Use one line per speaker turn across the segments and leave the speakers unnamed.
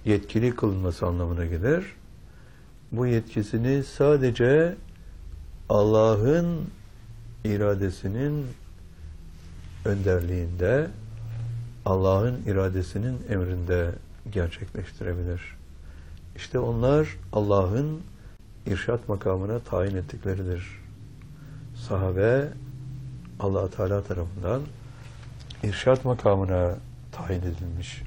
yetkili kılınması anlamına gelir. Bu yetkisini sadece Allah'ın iradesinin önderliğinde, Allah'ın iradesinin emrinde gerçekleştirebilir. İşte onlar Allah'ın irşat makamına tayin ettikleridir. Sahabe Allah Teala tarafından irşat makamına tayin edilmiş.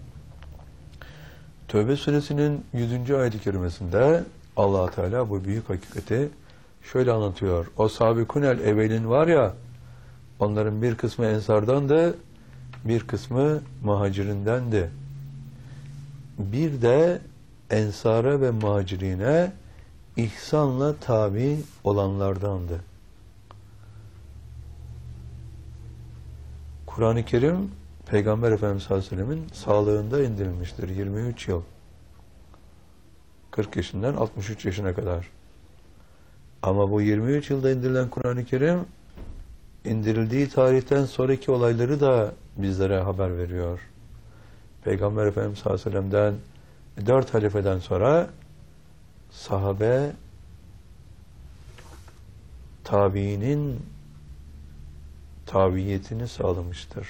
Tövbe suresinin 100. ayet-i kerimesinde Allah Teala bu büyük hakikati şöyle anlatıyor. O sabikunel evvelin var ya, onların bir kısmı ensardandı, bir kısmı muhacirindendi. Bir de ensara ve muhacirine ihsanla tabi olanlardandı. Kur'an-ı Kerim Peygamber Efendimiz sallallahu aleyhi ve sellemin sağlığında indirilmiştir. 23 yıl. 40 yaşından 63 yaşına kadar. Ama bu 23 yılda indirilen Kur'an-ı Kerim indirildiği tarihten sonraki olayları da bizlere haber veriyor. Peygamber Efendimiz sallallahu aleyhi ve sellem'den 4 halifeden sonra sahabe tabiinin tabiyetini sağlamıştır.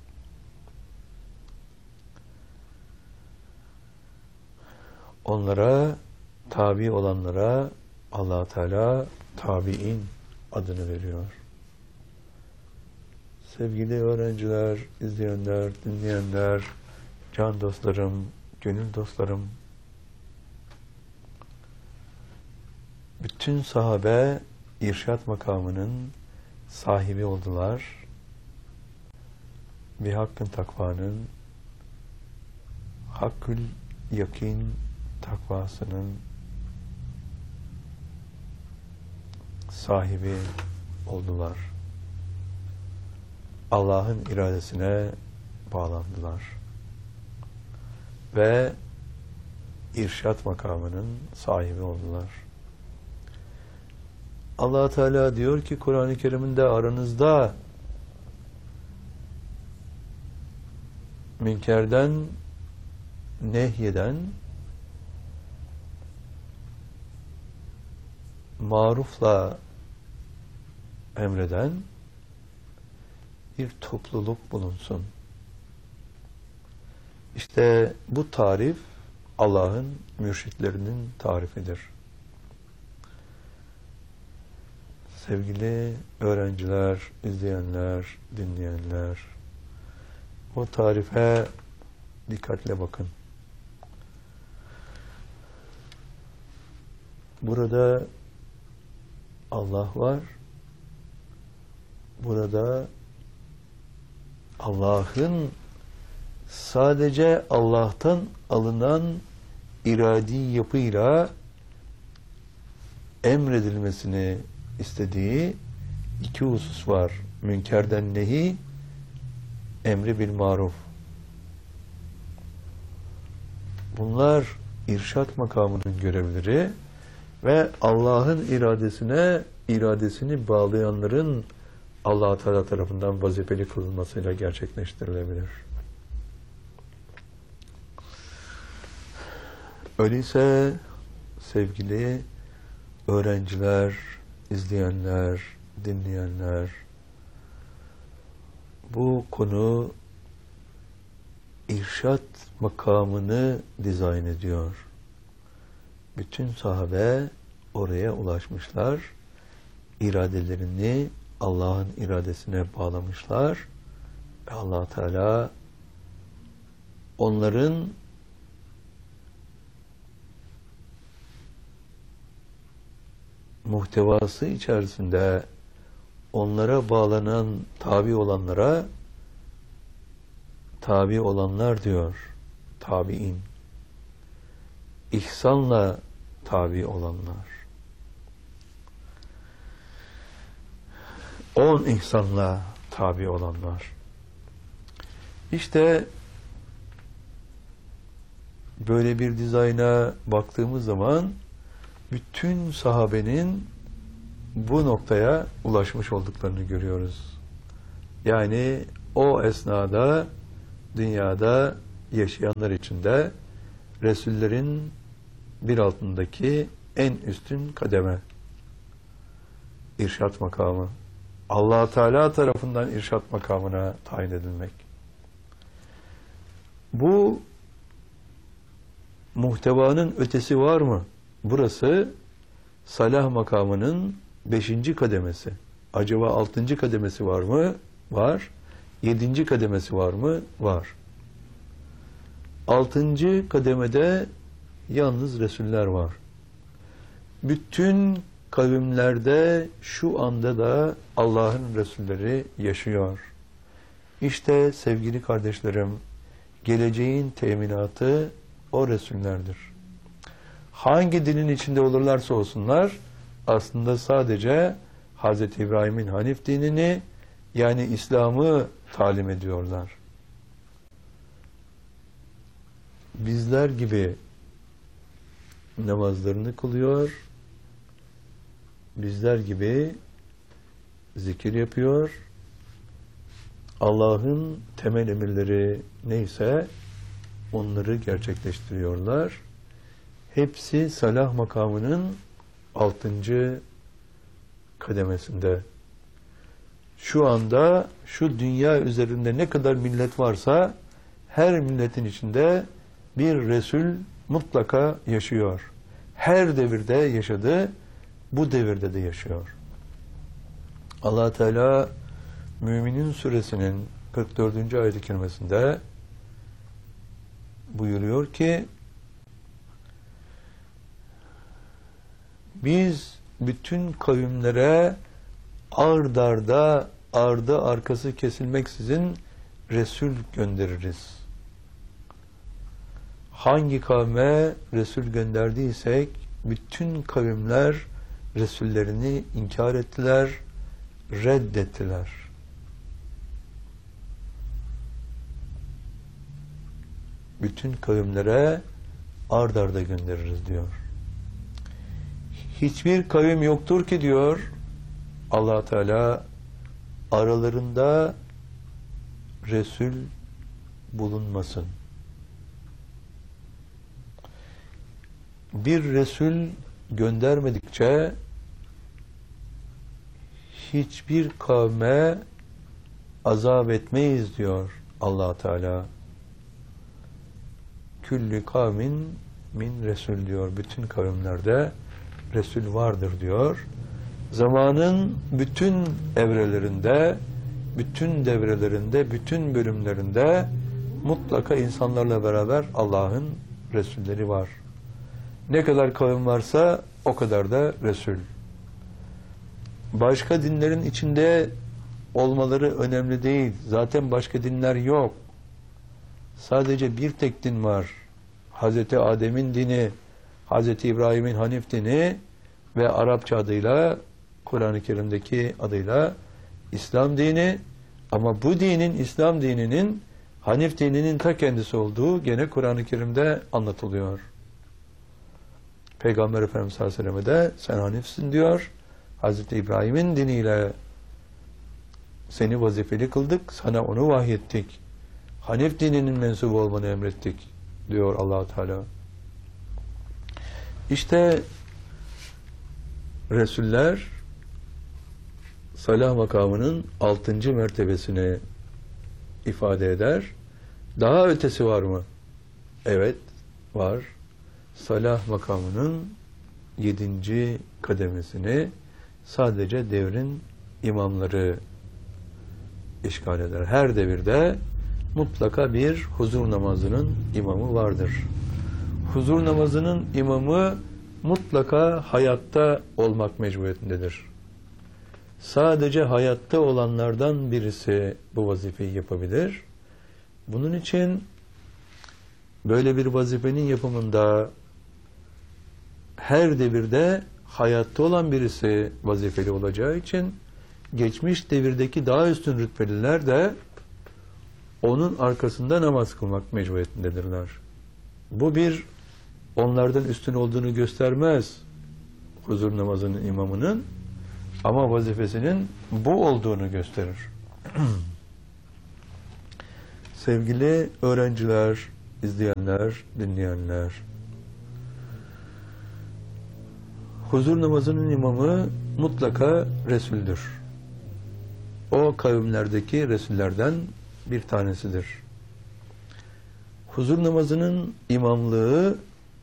Onlara, tabi olanlara Allah Teala tabiin adını veriyor. Sevgili öğrenciler, izleyenler, dinleyenler, can dostlarım, gönül dostlarım, bütün sahabe irşat makamının sahibi oldular. Bir hakkın takvanın, hakkül yakin takvasının sahibi oldular. Allah'ın iradesine bağlandılar. Ve irşat makamının sahibi oldular. Allah Teala diyor ki Kur'an-ı Kerim'inde aranızda münkerden nehyeden, marufla emreden bir topluluk bulunsun. İşte bu tarif Allah'ın mürşitlerinin tarifidir. Sevgili öğrenciler, izleyenler, dinleyenler, o tarife dikkatle bakın. Burada Allah var. Burada Allah'ın sadece Allah'tan alınan iradi yapıyla emredilmesini istediği iki husus var. Münkerden nehi, emri bil maruf. Bunlar irşat makamının görevleri ve Allah'ın iradesini bağlayanların Allah Teala tarafından vazifeli kılınmasıyla gerçekleştirilebilir. Öyleyse sevgili öğrenciler, izleyenler, dinleyenler, bu konu irşat makamını dizayn ediyor. Bütün sahabe oraya ulaşmışlar. İradelerini Allah'ın iradesine bağlamışlar. Ve Allah Teala onların muhtevası içerisinde onlara bağlanan tabi olanlara tabi olanlar diyor. Tabiin. İhsanla tabi olanlar. 10 ihsanla tabi olanlar. İşte böyle bir dizayna baktığımız zaman bütün sahabenin bu noktaya ulaşmış olduklarını görüyoruz. Yani o esnada dünyada yaşayanlar içinde Resullerin bir altındaki en üstün kademe. İrşat makamı. Allah Teala tarafından irşat makamına tayin edilmek. Bu muhtevanın ötesi var mı? Burası salah makamının 5. kademesi. Acaba 6. kademesi var mı? Var. 7. kademesi var mı? Var. 6. kademede yalnız Resuller var. Bütün kavimlerde şu anda da Allah'ın Resulleri yaşıyor. İşte sevgili kardeşlerim, geleceğin teminatı o Resullerdir. Hangi dinin içinde olurlarsa olsunlar, aslında sadece Hz. İbrahim'in Hanif dinini, yani İslam'ı talim ediyorlar. Bizler gibi namazlarını kılıyor, bizler gibi zikir yapıyor, Allah'ın temel emirleri neyse onları gerçekleştiriyorlar. Hepsi salah makamının 6. kademesinde. Şu anda şu dünya üzerinde ne kadar millet varsa her milletin içinde bir Resul mutlaka yaşıyor. Her devirde yaşadı, bu devirde de yaşıyor. Allah Teala Müminin Suresinin 44. ayet-i kerimesinde buyuruyor ki, biz bütün kavimlere ard arda, ardı arkası kesilmeksizin Resul göndeririz. Hangi kavme Resul gönderdiysek bütün kavimler Resullerini inkar ettiler, reddettiler. Bütün kavimlere ard arda göndeririz diyor. Hiçbir kavim yoktur ki diyor Allah Teala, aralarında Resul bulunmasın. Bir Resul göndermedikçe hiçbir kavme azap etmeyiz diyor Allah Teala. Küllü kavmin min Resul diyor. Bütün kavimlerde Resul vardır diyor. Zamanın bütün evrelerinde, bütün devrelerinde, bütün bölümlerinde mutlaka insanlarla beraber Allah'ın Resulleri var. Ne kadar kavim varsa o kadar da Resul. Başka dinlerin içinde olmaları önemli değil. Zaten başka dinler yok. Sadece bir tek din var. Hazreti Adem'in dini, Hazreti İbrahim'in Hanif dini ve Arapça adıyla, Kur'an-ı Kerim'deki adıyla İslam dini. Ama bu dinin, İslam dininin Hanif dininin ta kendisi olduğu gene Kur'an-ı Kerim'de anlatılıyor. Peygamber Efendimiz sallallahu aleyhi ve sellem de sen Hanifsin diyor. Hazreti İbrahim'in diniyle seni vazifeli kıldık, sana onu vahyettik. Hanif dininin mensubu olmanı emrettik diyor Allah Teala. İşte Resuller salah makamının 6. mertebesini ifade eder. Daha ötesi var mı? Evet, var. Salah makamının 7. kademesini sadece devrin imamları işgal eder. Her devirde mutlaka bir huzur namazının imamı vardır. Huzur namazının imamı mutlaka hayatta olmak mecburiyetindedir. Sadece hayatta olanlardan birisi bu vazifeyi yapabilir. Bunun için böyle bir vazifenin yapımında her devirde hayatta olan birisi vazifeli olacağı için geçmiş devirdeki daha üstün rütbeliler de onun arkasında namaz kılmak mecburiyetindedirler. Bu bir onlardan üstün olduğunu göstermez huzur namazının imamının, ama vazifesinin bu olduğunu gösterir. Sevgili öğrenciler, izleyenler, dinleyenler. Huzur namazının imamı mutlaka Resul'dür. O kavimlerdeki Resullerden bir tanesidir. Huzur namazının imamlığı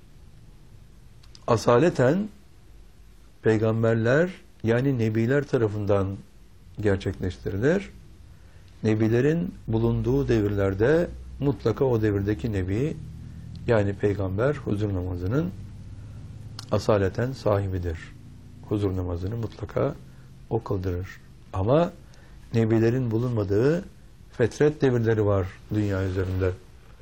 asaleten peygamberler yani nebiler tarafından gerçekleştirilir. Nebilerin bulunduğu devirlerde mutlaka o devirdeki nebi yani peygamber huzur namazının asaleten sahibidir. Huzur namazını mutlaka o kıldırır. Ama nebilerin bulunmadığı fetret devirleri var dünya üzerinde.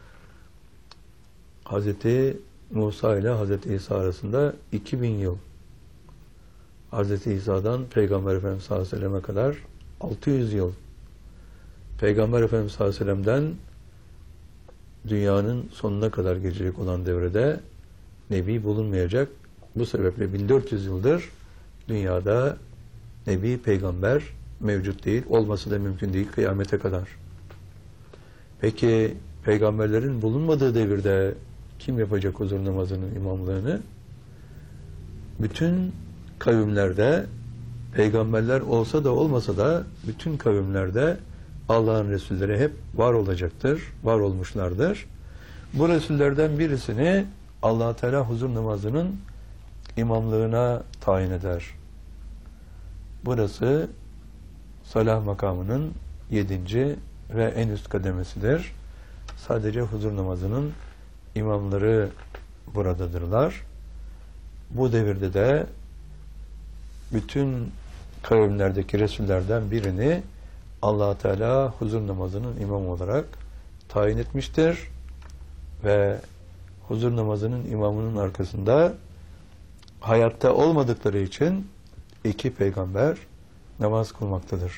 Hazreti Musa ile Hazreti İsa arasında 2000 yıl. Hazreti İsa'dan Peygamber Efendimiz sallallahu aleyhi ve selleme kadar 600 yıl. Peygamber Efendimiz sallallahu aleyhi ve sellem'den dünyanın sonuna kadar geçecek olan devrede Nebi bulunmayacak. Bu sebeple 1400 yıldır dünyada Nebi, Peygamber mevcut değil. Olması da mümkün değil kıyamete kadar. Peki peygamberlerin bulunmadığı devirde kim yapacak huzur namazının imamlığını? Bütün kavimlerde peygamberler olsa da olmasa da bütün kavimlerde Allah'ın Resulleri hep var olacaktır, var olmuşlardır. Bu Resullerden birisini Allah Teala huzur namazının imamlığına tayin eder. Burası salah makamının 7. ve en üst kademesidir. Sadece huzur namazının imamları buradadırlar. Bu devirde de bütün kavimlerdeki Resullerden birini Allah Teala huzur namazının imamı olarak tayin etmiştir ve huzur namazının imamının arkasında hayatta olmadıkları için 2 peygamber namaz kılmaktadır.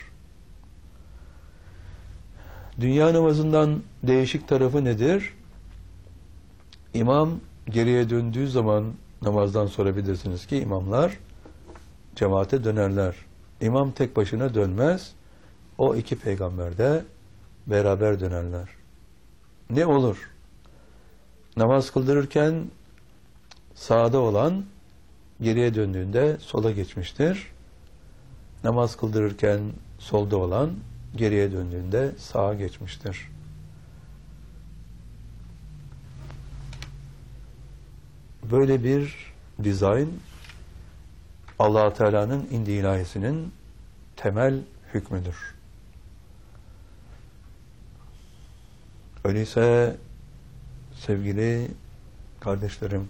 Dünya namazından değişik tarafı nedir? İmam geriye döndüğü zaman namazdan sonra bilirsiniz ki imamlar cemaate dönerler. İmam tek başına dönmez. O 2 peygamber de beraber dönerler. Ne olur? Namaz kıldırırken sağda olan geriye döndüğünde sola geçmiştir. Namaz kıldırırken solda olan geriye döndüğünde sağa geçmiştir. Böyle bir dizayn Allah Teala'nın indi ilahisinin temel hükmüdür. Öyleyse sevgili kardeşlerim,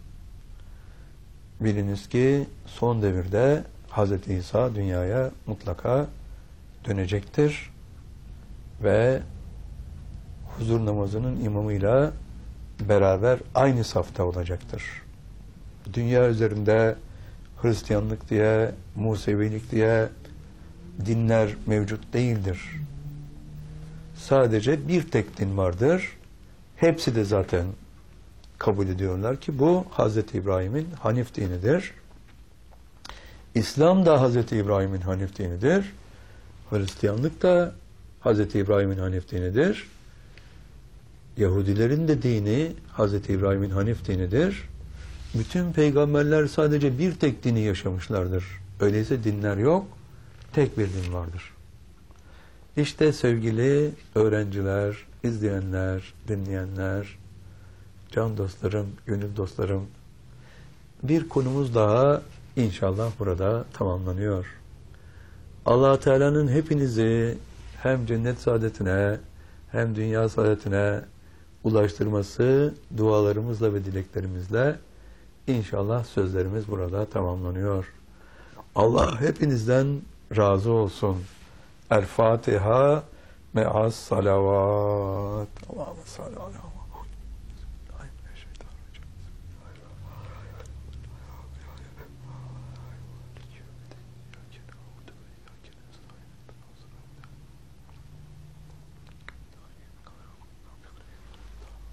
biliniz ki son devirde Hz. İsa dünyaya mutlaka dönecektir ve huzur namazının imamıyla beraber aynı safta olacaktır. Dünya üzerinde Hristiyanlık diye, Musevilik diye dinler mevcut değildir. Sadece bir tek din vardır. Hepsi de zaten kabul ediyorlar ki bu Hz. İbrahim'in Hanif dinidir. İslam da Hz. İbrahim'in Hanif dinidir. Hristiyanlık da Hz. İbrahim'in Hanif dinidir. Yahudilerin de dini Hz. İbrahim'in Hanif dinidir. Bütün peygamberler sadece bir tek dini yaşamışlardır. Öyleyse dinler yok, tek bir din vardır. İşte sevgili öğrenciler, izleyenler, dinleyenler, can dostlarım, gönül dostlarım, bir konumuz daha inşallah burada tamamlanıyor. Allah Teala'nın hepinizi hem cennet saadetine hem dünya saadetine ulaştırması dualarımızla ve dileklerimizle inşallah sözlerimiz burada tamamlanıyor. Allah hepinizden razı olsun. El Fatiha me'as salavat. Allahümme salli ala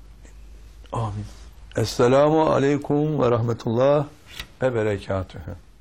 Amin. Esselamu aleyküm ve rahmetullah ve berekatühü.